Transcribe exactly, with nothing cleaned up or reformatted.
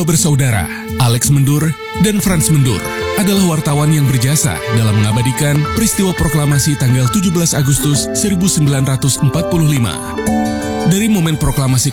Kedua bersaudara, Alex Mendur dan Franz Mendur, adalah wartawan yang berjasa dalam mengabadikan peristiwa proklamasi tanggal tujuh belas Agustus seribu sembilan ratus empat puluh lima. Dari momen proklamasi